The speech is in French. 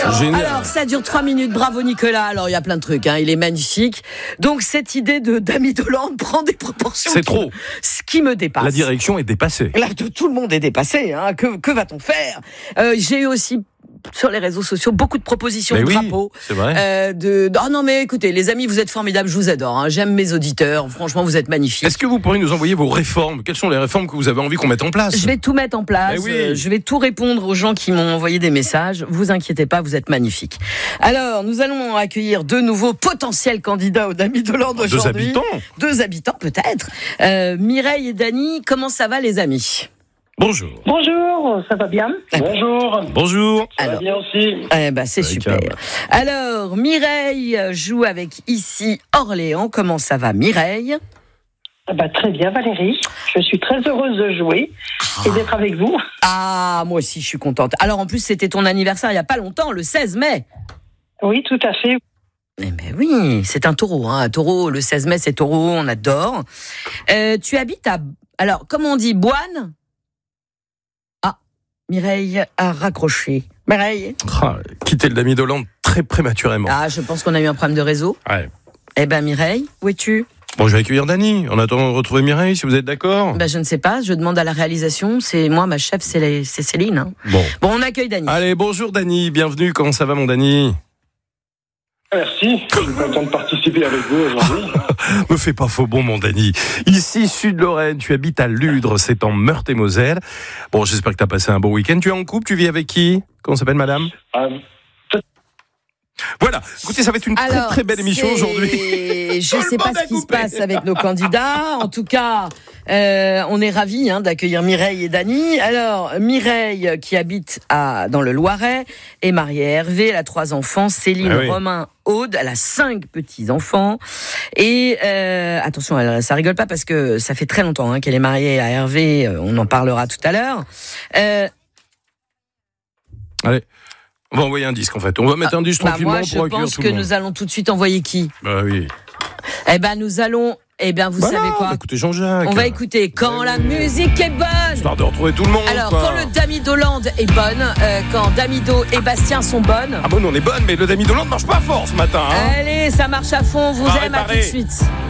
Génial. Alors, ça dure 3 minutes. Bravo, Nicolas. Alors, il y a plein de trucs. Il est magnifique. Donc, cette idée de Damy Doland prend des proportions. C'est trop. Ce qui me dépasse. La direction est dépassée. Là, tout le monde est dépassé. Que va-t-on faire ? J'ai eu aussi sur les réseaux sociaux beaucoup de propositions de drapeaux. C'est vrai. Oh non, mais écoutez, les amis, vous êtes formidables. Je vous adore. J'aime mes auditeurs. Franchement, vous êtes magnifiques. Est-ce que vous pourriez nous envoyer vos réformes ? Quelles sont les réformes que vous avez envie qu'on mette en place ? Je vais tout mettre en place. Je vais tout répondre aux gens qui m'ont envoyé des messages. Vous inquiétez pas, vous êtes magnifiques. Alors, nous allons accueillir 2 nouveaux potentiels candidats au Damy Doland aujourd'hui. 2 habitants peut-être. Mireille et Dany, comment ça va les amis ? Bonjour. Bonjour, ça va bien ? Bonjour. Ça va bien aussi. C'est super. Alors, Mireille joue avec ici Orléans. Comment ça va, Mireille ? Très bien, Valérie. Je suis très heureuse de jouer et d'être avec vous. Ah, moi aussi, je suis contente. Alors, en plus, c'était ton anniversaire il n'y a pas longtemps, le 16 mai. Oui, tout à fait. Eh ben oui, c'est un taureau. Un taureau, le 16 mai, c'est taureau, on adore. Tu habites à... Alors, comment on dit, Boine ? Mireille a raccroché. Mireille ? Quitter le Damy Doland très prématurément. Je pense qu'on a eu un problème de réseau. Ouais. Eh ben Mireille, où es-tu ? Bon, je vais accueillir Dany. En attendant de retrouver Mireille, si vous êtes d'accord. Je ne sais pas, je demande à la réalisation. C'est moi, ma chef, c'est Céline. Bon, on accueille Dany. Allez, bonjour Dany, bienvenue. Comment ça va mon Dany ? Merci, je suis content de participer avec vous aujourd'hui. Me fais pas faux bon mon Dany. Ici, Sud-Lorraine, tu habites à Ludre, c'est en Meurthe-et-Moselle. Bon, j'espère que tu as passé un bon week-end. Tu es en couple, tu vis avec qui ? Comment s'appelle madame ? Voilà, écoutez, ça va être une très belle émission aujourd'hui. Je ne sais pas ce qui se passe avec nos candidats. En tout cas, on est ravis d'accueillir Mireille et Dany. Alors, Mireille, qui habite dans le Loiret, est mariée à Hervé. Elle a 3 enfants, Céline, Romain, Aude. Elle a 5 petits-enfants. Et attention, ça rigole pas parce que ça fait très longtemps qu'elle est mariée à Hervé. On en parlera tout à l'heure. Allez. On va envoyer un disque en fait. On va mettre un disque tranquillement pour accueillir tout le monde. Je pense que nous allons tout de suite envoyer qui ? Oui. Nous allons... vous savez quoi ? Écoutez Jean-Jacques. On va écouter Quand la musique est bonne. Histoire de retrouver tout le monde. Alors, quand le Damy Doland est bonne, quand Damido et Bastien sont bonnes. Nous on est bonnes, mais le Damy Doland ne marche pas fort ce matin. Allez, ça marche à fond, vous aime, à tout de suite.